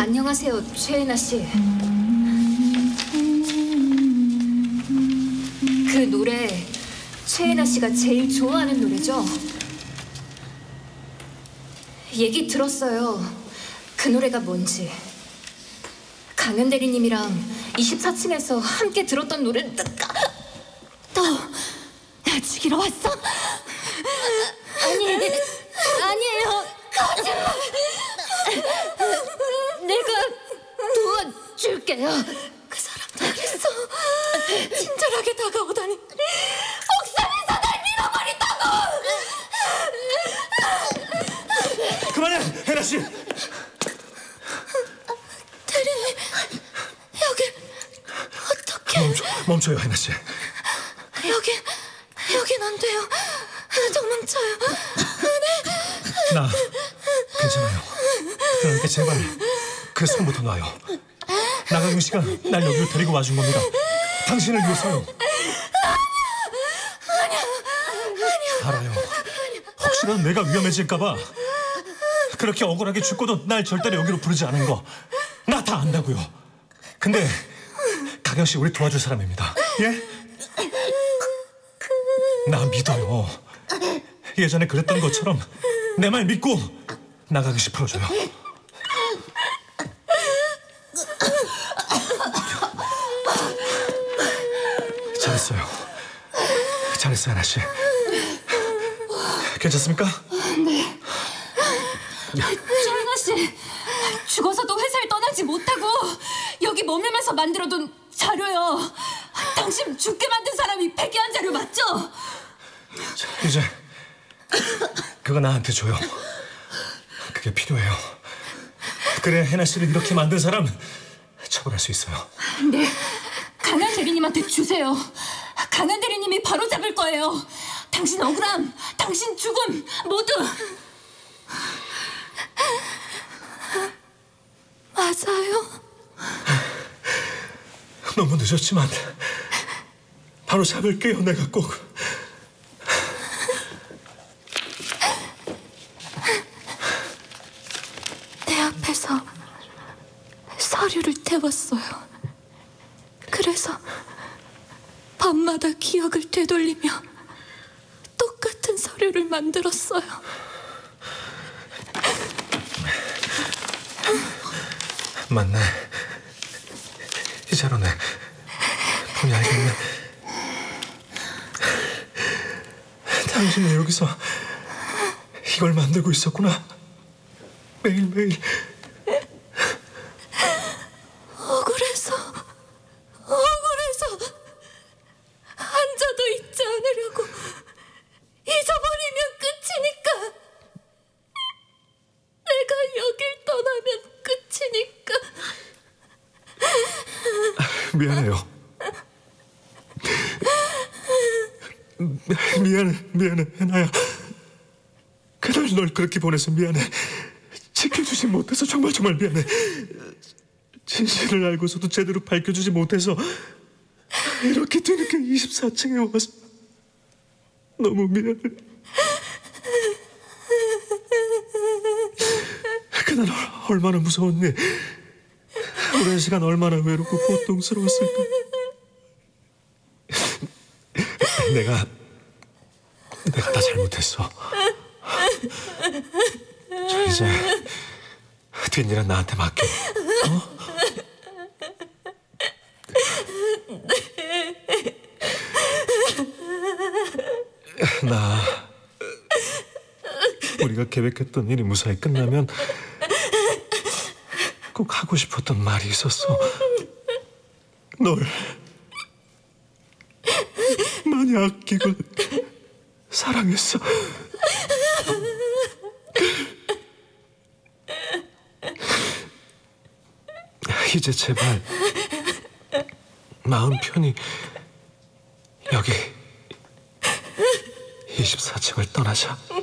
안녕하세요, 최애나 씨. 그 노래 최애나 씨가 제일 좋아하는 노래죠? 얘기 들었어요. 그 노래가 뭔지. 강은 대리님이랑 24층에서 함께 들었던 노래. 너 나 죽이러 왔어? 아니에요. 거짓말! 내가 도와줄게요. 그 사람 나겠어. 친절하게 다가오다니. 옥상에서 날 밀어버린다고! 그만해, 해나 씨. 대리님, 여기 어떻게? 멈춰요, 해나 씨. 여긴 안 돼요. 도망쳐요. 나 괜찮아요. 그러니까 제발 그 손부터 놔요. 나강윤 씨가 날 여기로 데리고 와준 겁니다. 당신을 위해서요. 알아요. 혹시라도 내가 위험해질까봐 그렇게 억울하게 죽고도 날 절대로 여기로 부르지 않은 거 나 다 안다고요. 근데 강현 씨 우리 도와줄 사람입니다. 예? 나 믿어요. 예전에 그랬던 것처럼 내 말 믿고 나강윤 씨 풀어줘요. 잘했어요, 하나 씨. 괜찮습니까? 네. 최은아 씨, 죽어서도 회사를 떠나지 못하고 여기 머물면서 만들어둔 자료요. 당신 죽게 만든 사람이 폐기한 자료 맞죠? 이제 그거 나한테 줘요. 그게 필요해요. 그래 해나 씨를 이렇게 만든 사람 처벌할 수 있어요. 네, 강한 대리님한테 주세요. 강한 대리님이 바로 잡을 거예요. 당신 억울함, 당신 죽음 모두. 맞아요. 너무 늦었지만 바로 잡을게요. 내가 꼭. 내 앞에서 서류를 태웠어요. 그래서 밤마다 기억을 되돌리며 똑같은 서류를 만들었어요. 맞네. 이 자료네. 본이 알겠네. 당신이 여기서 이걸 만들고 있었구나. 매일매일. 억울해서 앉아도 잊지 않으려고. 잊어버리면 끝이니까. 내가 여길 떠나면 끝이니까. 미안해요. 미안해, 해나야. 그날 널 그렇게 보내서 미안해. 지켜주지 못해서 정말 미안해. 진실을 알고서도 제대로 밝혀주지 못해서 이렇게 뒤늦게 24층에 와서 너무 미안해. 그날 얼마나 무서웠니? 오랜 시간 얼마나 외롭고 고통스러웠을까. 내가 다 잘못했어. 저 이제 뒷일은 나한테 맡겨. 어? 우리가 계획했던 일이 무사히 끝나면 꼭 하고 싶었던 말이 있었어. 널 많이 아끼고 사랑했어. 이제 제발 마음 편히 여기 24층을 떠나자.